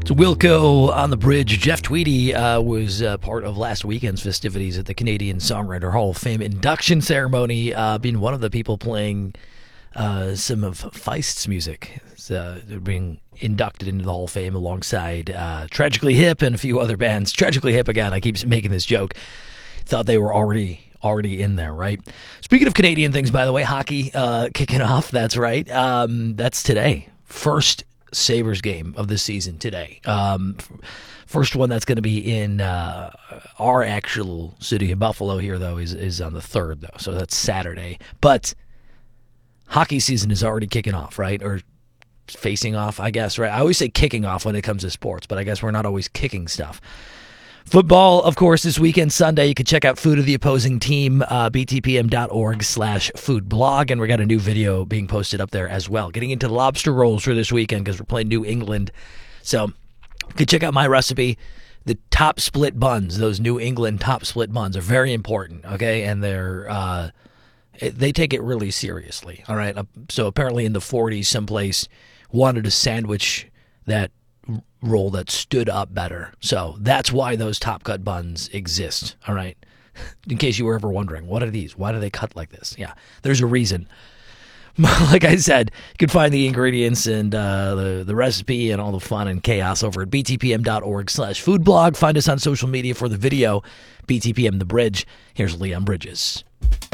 So Wilco on the bridge. Jeff Tweedy was part of last weekend's festivities at the Canadian Songwriter Hall of Fame induction ceremony, being one of the people playing some of Feist's music. They're being inducted into the Hall of Fame alongside Tragically Hip and a few other bands. Tragically Hip, again, I keep making this joke. Thought they were already in there, right? Speaking of Canadian things, by the way, hockey kicking off. That's right. That's today. First Sabres game of the season today. First one that's going to be in our actual city of Buffalo here, though, is on the 3rd, though. So that's Saturday. But hockey season is already kicking off, right? Or facing off, I guess, right? I always say kicking off when it comes to sports, but I guess we're not always kicking stuff. Football, of course, this weekend, Sunday. You can check out Food of the Opposing Team, btpm.org/foodblog, and we got a new video being posted up there as well. Getting into lobster rolls for this weekend because we're playing New England. So you can check out my recipe. The top split buns, those New England top split buns, are very important, okay? And they take it really seriously, all right? So apparently in the 40s, someplace wanted a sandwich that roll that stood up better. So that's why those top cut buns exist, all right? In case you were ever wondering, what are these? Why do they cut like this? Yeah, there's a reason. Like I said, you can find the ingredients and the recipe and all the fun and chaos over at btpm.org/foodblog. Find us on social media for the video, BTPM The Bridge. Here's Leon Bridges.